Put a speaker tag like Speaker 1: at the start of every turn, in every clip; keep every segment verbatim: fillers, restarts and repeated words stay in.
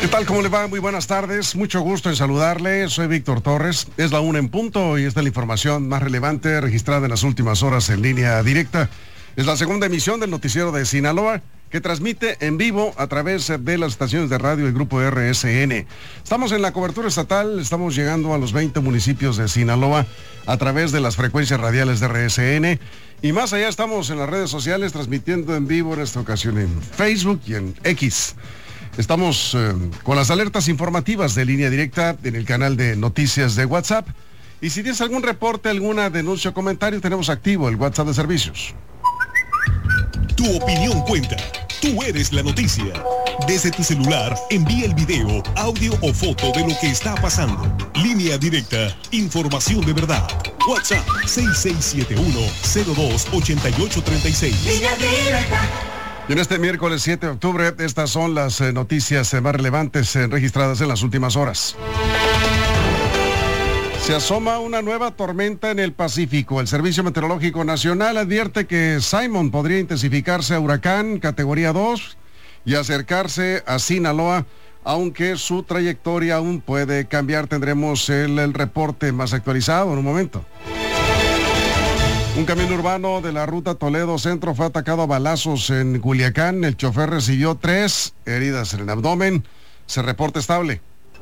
Speaker 1: ¿Qué tal? ¿Cómo le va? Muy buenas tardes. Mucho gusto en saludarle. Soy Víctor Torres. Es la una en punto y esta es la información más relevante registrada en las últimas horas en línea directa. Es la segunda emisión del noticiero de Sinaloa, que transmite en vivo a través de las estaciones de radio del grupo R S N. Estamos en la cobertura estatal, estamos llegando a los veinte municipios de Sinaloa a través de las frecuencias radiales de R S N. Y más allá estamos en las redes sociales transmitiendo en vivo en esta ocasión en Facebook y en X. Estamos eh, con las alertas informativas de línea directa en el canal de noticias de WhatsApp. Y si tienes algún reporte, alguna denuncia o comentario, tenemos activo el WhatsApp de servicios.
Speaker 2: Tu opinión cuenta. Tú eres la noticia. Desde tu celular, envía el video, audio o foto de lo que está pasando. Línea directa. Información de verdad. WhatsApp seis seis siete uno, cero dos, ocho ocho tres seis. Línea directa.
Speaker 1: Y en este miércoles siete de octubre, estas son las eh, noticias eh, más relevantes eh, registradas en las últimas horas. Se asoma una nueva tormenta en el Pacífico. El Servicio Meteorológico Nacional advierte que Simon podría intensificarse a huracán categoría dos y acercarse a Sinaloa, aunque su trayectoria aún puede cambiar. Tendremos el, el reporte más actualizado en un momento. Un camión urbano de la ruta Toledo Centro fue atacado a balazos en Culiacán. El chofer recibió tres heridas en el abdomen. Se reporta estable.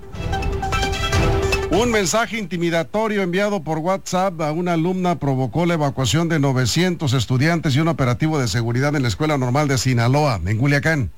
Speaker 1: Un mensaje intimidatorio enviado por WhatsApp a una alumna provocó la evacuación de novecientos estudiantes y un operativo de seguridad en la Escuela Normal de Sinaloa, en Culiacán.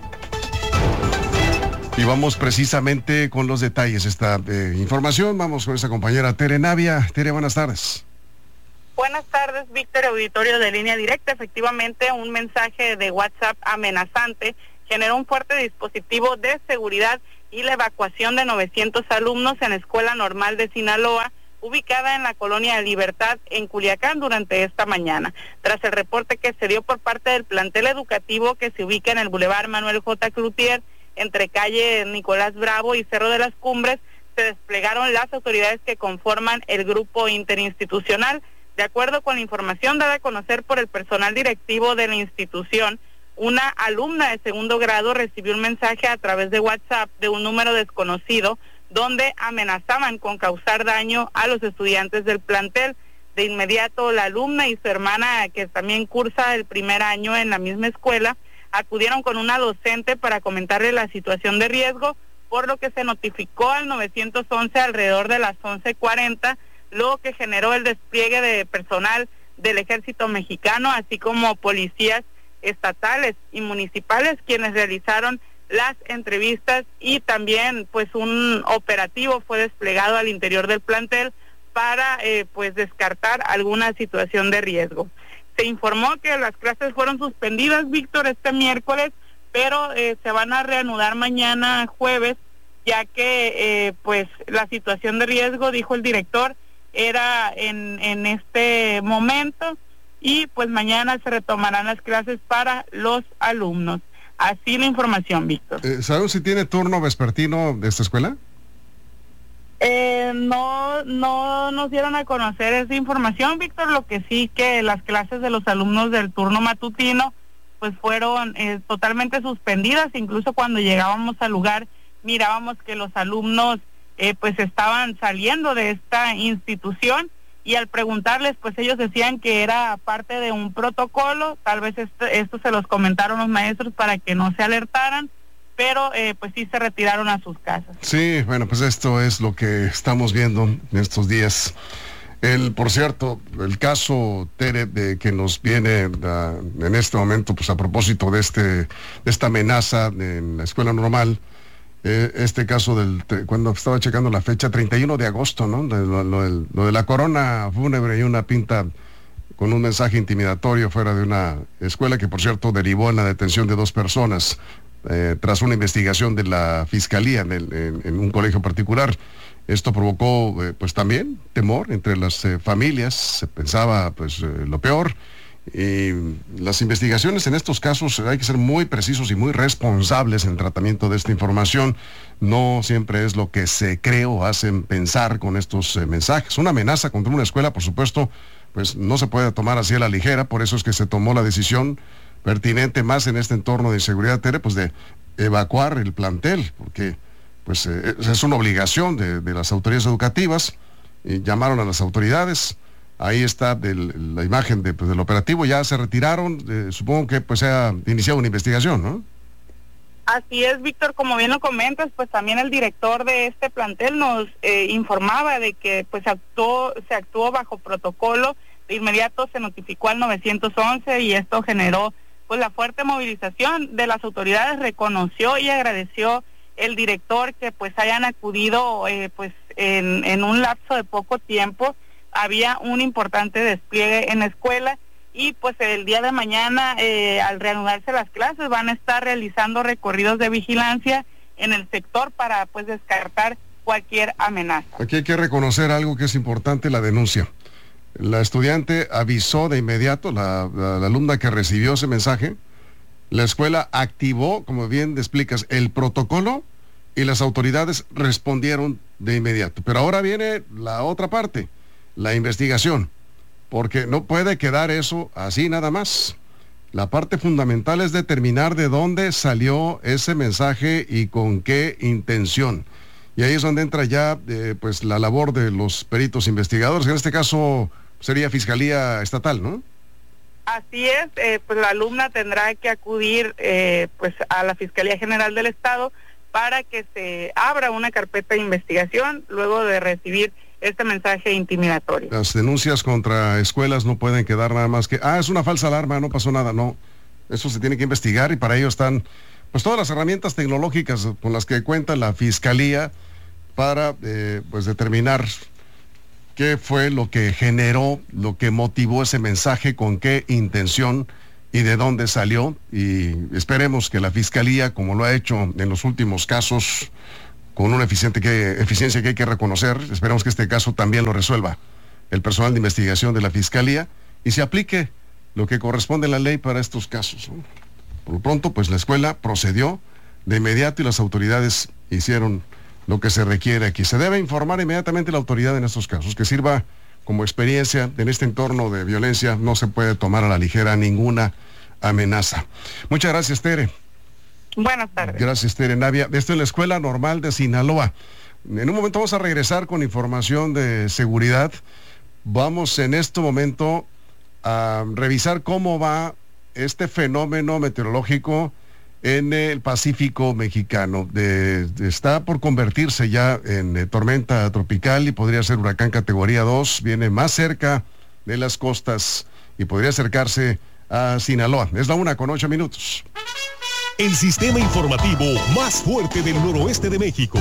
Speaker 1: Y vamos precisamente con los detalles de esta eh, información. Vamos con esta compañera Tere Navia. Tere, buenas tardes.
Speaker 3: Buenas tardes, Víctor, auditorio de Línea Directa. Efectivamente, un mensaje de WhatsApp amenazante generó un fuerte dispositivo de seguridad y la evacuación de novecientos alumnos en la Escuela Normal de Sinaloa, ubicada en la Colonia Libertad, en Culiacán, durante esta mañana. Tras el reporte que se dio por parte del plantel educativo que se ubica en el Boulevard Manuel J. Cloutier, entre calle Nicolás Bravo y Cerro de las Cumbres, se desplegaron las autoridades que conforman el grupo interinstitucional. De acuerdo con la información dada a conocer por el personal directivo de la institución, una alumna de segundo grado recibió un mensaje a través de WhatsApp de un número desconocido donde amenazaban con causar daño a los estudiantes del plantel. De inmediato, la alumna y su hermana, que también cursa el primer año en la misma escuela, acudieron con una docente para comentarle la situación de riesgo, por lo que se notificó al nueve once alrededor de las once cuarenta, lo que generó el despliegue de personal del Ejército Mexicano, así como policías estatales y municipales, quienes realizaron las entrevistas, y también pues un operativo fue desplegado al interior del plantel para eh, pues descartar alguna situación de riesgo. Se informó que las clases fueron suspendidas, Víctor, este miércoles, pero eh, se van a reanudar mañana jueves, ya que eh, pues la situación de riesgo, dijo el director, era en, en este momento, y pues mañana se retomarán las clases para los alumnos. Así la información, Víctor.
Speaker 1: Eh, ¿Sabemos si tiene turno vespertino de esta escuela?
Speaker 3: Eh, no, no nos dieron a conocer esa información, Víctor. Lo que sí, que las clases de los alumnos del turno matutino pues fueron eh, totalmente suspendidas. Incluso cuando llegábamos al lugar mirábamos que los alumnos eh, pues estaban saliendo de esta institución, y al preguntarles pues ellos decían que era parte de un protocolo. Tal vez esto, esto se los comentaron los maestros para que no se alertaran, pero eh, pues sí se retiraron a sus casas.
Speaker 1: Sí, bueno, pues esto es lo que estamos viendo en estos días. El, por cierto, el caso, Tere, de que nos viene uh, en este momento, pues a propósito de este, de esta amenaza en la Escuela Normal, eh, este caso del, cuando estaba checando la fecha, treinta y uno de agosto, ¿no? De, lo, lo, lo, lo de la corona fúnebre y una pinta con un mensaje intimidatorio fuera de una escuela que, por cierto, derivó en la detención de dos personas eh, tras una investigación de la Fiscalía en, el, en, en un colegio particular. Esto provocó eh, pues también temor entre las eh, familias. Se pensaba pues eh, lo peor, y las investigaciones en estos casos hay que ser muy precisos y muy responsables en el tratamiento de esta información. No siempre es lo que se cree o hacen pensar con estos eh, mensajes. Una amenaza contra una escuela, por supuesto, pues no se puede tomar así a la ligera. Por eso es que se tomó la decisión pertinente, más en este entorno de inseguridad, Tere, pues de evacuar el plantel, porque pues eh, es una obligación de, de las autoridades educativas. Y llamaron a las autoridades, ahí está del, la imagen de, pues, del operativo, ya se retiraron, eh, supongo que pues se ha iniciado una investigación, ¿no?
Speaker 3: Así es, Víctor, como bien lo comentas, pues también el director de este plantel nos eh, informaba de que pues actuó, se actuó bajo protocolo, de inmediato se notificó al nueve once y esto generó pues la fuerte movilización de las autoridades. Reconoció y agradeció el director que pues hayan acudido eh, pues en, en un lapso de poco tiempo. Había un importante despliegue en la escuela y pues el día de mañana eh, al reanudarse las clases van a estar realizando recorridos de vigilancia en el sector para pues descartar cualquier amenaza.
Speaker 1: Aquí hay que reconocer algo que es importante, la denuncia. La estudiante avisó de inmediato, la, la, la alumna que recibió ese mensaje, la escuela activó, como bien te explicas, el protocolo y las autoridades respondieron de inmediato. Pero ahora viene la otra parte, la investigación, porque no puede quedar eso así nada más. La parte fundamental es determinar de dónde salió ese mensaje y con qué intención. Y ahí es donde entra ya eh, pues la labor de los peritos investigadores, en este caso sería Fiscalía Estatal, ¿no?
Speaker 3: Así es, eh, pues la alumna tendrá que acudir eh, pues a la Fiscalía General del Estado para que se abra una carpeta de investigación luego de recibir este mensaje intimidatorio.
Speaker 1: Las denuncias contra escuelas no pueden quedar nada más que, ah, es una falsa alarma, no pasó nada, no. Eso se tiene que investigar y para ello están pues todas las herramientas tecnológicas con las que cuenta la Fiscalía para eh, pues determinar qué fue lo que generó, lo que motivó ese mensaje, con qué intención y de dónde salió. Y esperemos que la Fiscalía, como lo ha hecho en los últimos casos, con una eficiente que, eficiencia que hay que reconocer, esperemos que este caso también lo resuelva el personal de investigación de la Fiscalía y se aplique lo que corresponde a la ley para estos casos, ¿no? Por lo pronto, pues la escuela procedió de inmediato y las autoridades hicieron lo que se requiere aquí. Se debe informar inmediatamente a la autoridad en estos casos, que sirva como experiencia. En este entorno de violencia no se puede tomar a la ligera ninguna amenaza. Muchas gracias, Tere.
Speaker 3: Buenas tardes.
Speaker 1: Gracias, Tere Navia. Esto es la Escuela Normal de Sinaloa. En un momento vamos a regresar con información de seguridad. Vamos en este momento a revisar cómo va este fenómeno meteorológico en el Pacífico mexicano. De, de, está por convertirse ya en eh, tormenta tropical y podría ser huracán categoría dos. Viene más cerca de las costas y podría acercarse a Sinaloa. Es la una con ocho minutos.
Speaker 2: El sistema informativo más fuerte del noroeste de México.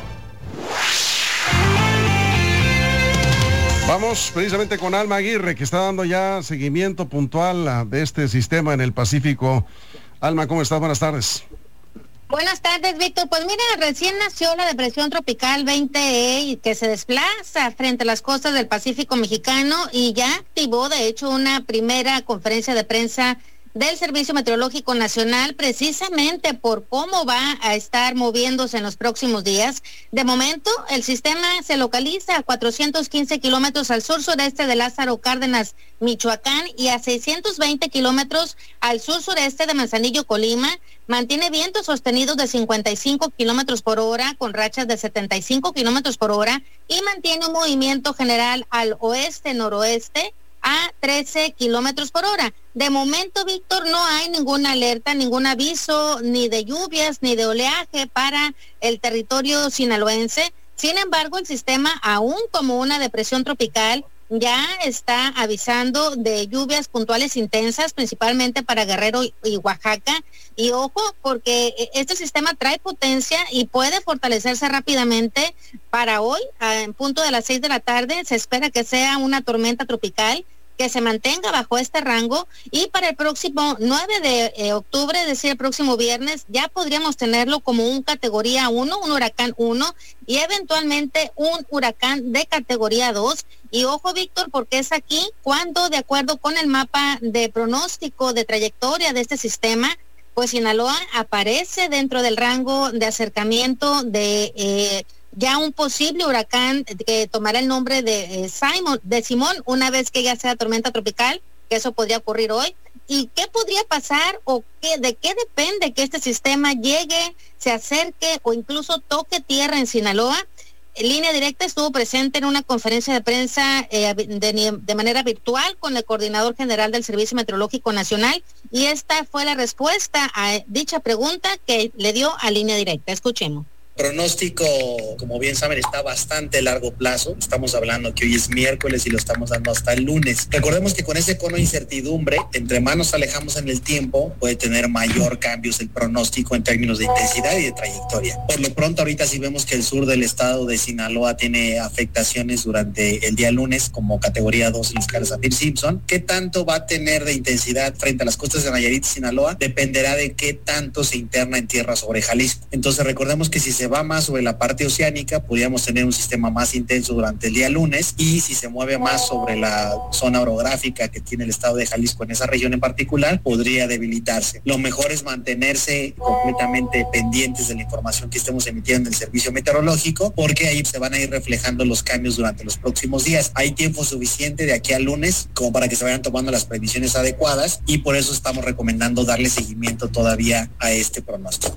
Speaker 1: Vamos precisamente con Alma Aguirre, que está dando ya seguimiento puntual a, de este sistema en el Pacífico. Alma, ¿cómo estás? Buenas tardes.
Speaker 4: Buenas tardes, Víctor. Pues mira, recién nació la depresión tropical veinte E que se desplaza frente a las costas del Pacífico mexicano y ya activó, de hecho, una primera conferencia de prensa del Servicio Meteorológico Nacional, precisamente por cómo va a estar moviéndose en los próximos días. De momento, el sistema se localiza a cuatrocientos quince kilómetros al sur-sureste de Lázaro Cárdenas, Michoacán, y a seiscientos veinte kilómetros al sur-sureste de Manzanillo, Colima. Mantiene vientos sostenidos de cincuenta y cinco kilómetros por hora, con rachas de setenta y cinco kilómetros por hora, y mantiene un movimiento general al oeste-noroeste a trece kilómetros por hora. De momento, Víctor, no hay ninguna alerta, ningún aviso, ni de lluvias, ni de oleaje para el territorio sinaloense. Sin embargo, el sistema, aún como una depresión tropical, ya está avisando de lluvias puntuales intensas, principalmente para Guerrero y Oaxaca. Y ojo, porque este sistema trae potencia y puede fortalecerse rápidamente. Para hoy, en punto de las seis de la tarde, se espera que sea una tormenta tropical que se mantenga bajo este rango, y para el próximo nueve de eh, octubre, es decir, el próximo viernes, ya podríamos tenerlo como un categoría uno, un huracán uno, y eventualmente un huracán de categoría dos. Y ojo, Víctor, porque es aquí cuando, de acuerdo con el mapa de pronóstico de trayectoria de este sistema, pues Sinaloa aparece dentro del rango de acercamiento de eh, ya un posible huracán que tomará el nombre de eh, Simon, de Simón, una vez que ya sea tormenta tropical, que eso podría ocurrir hoy. ¿Y qué podría pasar o qué, de qué depende que este sistema llegue, se acerque o incluso toque tierra en Sinaloa? Línea Directa estuvo presente en una conferencia de prensa eh, de, de manera virtual con el coordinador general del Servicio Meteorológico Nacional, y esta fue la respuesta a dicha pregunta que le dio a Línea Directa. Escuchemos.
Speaker 5: Pronóstico, como bien saben, está a bastante largo plazo. Estamos hablando que hoy es miércoles y lo estamos dando hasta el lunes. Recordemos que con ese cono de incertidumbre, entre más nos alejamos en el tiempo, puede tener mayor cambios el pronóstico en términos de intensidad y de trayectoria. Por lo pronto, ahorita sí vemos que el sur del estado de Sinaloa tiene afectaciones durante el día lunes como categoría dos en la escala Saffir-Simpson. ¿Qué tanto va a tener de intensidad frente a las costas de Nayarit y Sinaloa? Dependerá de qué tanto se interna en tierra sobre Jalisco. Entonces recordemos que si se va más sobre la parte oceánica, podríamos tener un sistema más intenso durante el día lunes, y si se mueve más sobre la zona orográfica que tiene el estado de Jalisco en esa región en particular, podría debilitarse. Lo mejor es mantenerse completamente pendientes de la información que estemos emitiendo en el servicio meteorológico, porque ahí se van a ir reflejando los cambios durante los próximos días. Hay tiempo suficiente de aquí al lunes como para que se vayan tomando las previsiones adecuadas, y por eso estamos recomendando darle seguimiento todavía a este pronóstico.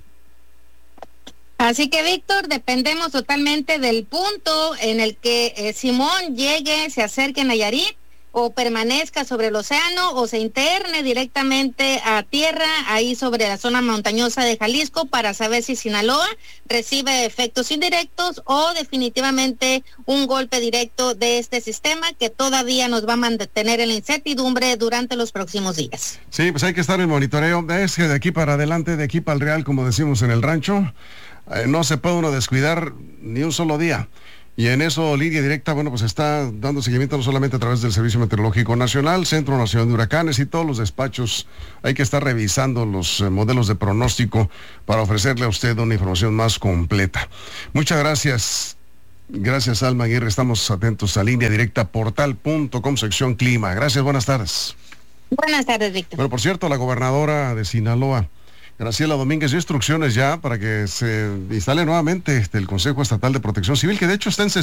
Speaker 4: Así que, Víctor, dependemos totalmente del punto en el que eh, Simón llegue, se acerque a Nayarit, o permanezca sobre el océano, o se interne directamente a tierra, ahí sobre la zona montañosa de Jalisco, para saber si Sinaloa recibe efectos indirectos o definitivamente un golpe directo de este sistema que todavía nos va a mantener en la incertidumbre durante los próximos días.
Speaker 1: Sí, pues hay que estar en monitoreo. Es que de aquí para adelante, de aquí para el real, como decimos en el rancho, eh, no se puede uno descuidar ni un solo día. Y en eso, Línea Directa, bueno, pues está dando seguimiento no solamente a través del Servicio Meteorológico Nacional, Centro Nacional de Huracanes y todos los despachos. Hay que estar revisando los eh, modelos de pronóstico para ofrecerle a usted una información más completa. Muchas gracias. Gracias, Alma Aguirre. Estamos atentos a Línea Directa, portal punto com, sección clima. Gracias, buenas tardes.
Speaker 4: Buenas tardes, Víctor.
Speaker 1: Bueno, por cierto, la gobernadora de Sinaloa, Graciela Domínguez, dio instrucciones ya para que se instale nuevamente el Consejo Estatal de Protección Civil, que de hecho está en sesión.